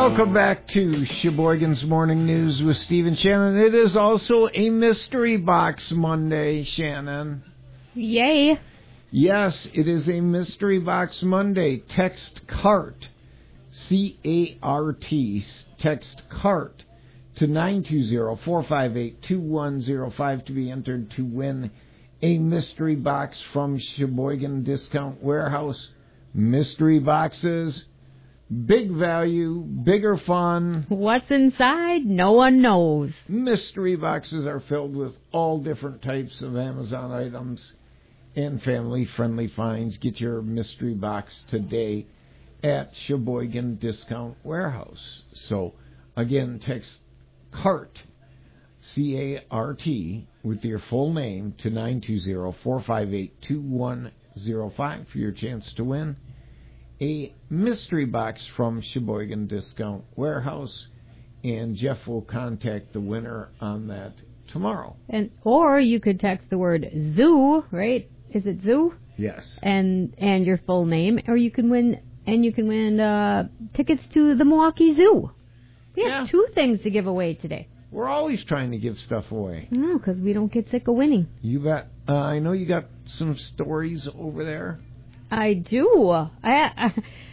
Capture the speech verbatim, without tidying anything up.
Welcome back to Sheboygan's Morning News with Steve and Shannon. It is also a Mystery Box Monday, Shannon. Yay. Yes, it is a Mystery Box Monday. Text CART, C A R T, text CART to nine two zero, four five eight, two one zero five to be entered to win a mystery box from Sheboygan Discount Warehouse. Mystery boxes, big value, bigger fun. What's inside? No one knows. Mystery boxes are filled with all different types of Amazon items and family-friendly finds. Get your mystery box today at Sheboygan Discount Warehouse. So, again, text CART, C A R T, with your full name to nine two zero, four five eight, two one zero five for your chance to win a mystery box from Sheboygan Discount Warehouse. And Jeff will contact the winner on that tomorrow. And or you could text the word zoo, right? Is it zoo? Yes. And and your full name, or you can win and you can win uh, tickets to the Milwaukee Zoo. We have Yeah. two things to give away today. We're always trying to give stuff away. No, because we don't get sick of winning. You bet. Uh, I know you got some stories over there. I do. I, I